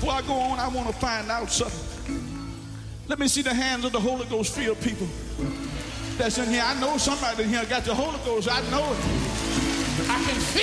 before I go on, I want to find out something. Let me see the hands of the Holy Ghost filled people that's in here. I know somebody in here got the Holy Ghost. I know it. I can feel